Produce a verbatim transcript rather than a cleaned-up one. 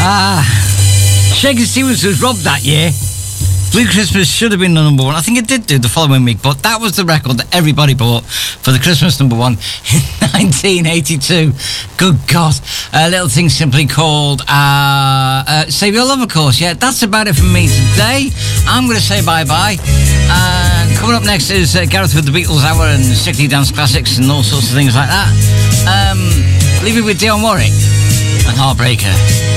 Ah, Shakin' Stevens was robbed that year. Blue Christmas should have been the number one. I think it did do the following week, but that was the record that everybody bought for the Christmas number one in nineteen eighty-two. Good God. A little thing simply called uh, uh, Save Your Love, of course. Yeah, that's about it from me today. I'm going to say bye-bye. Uh, coming up next is uh, Gareth with the Beatles Hour and Strictly Dance Classics and all sorts of things like that. Um, leave it with Dionne Warwick and Heartbreaker.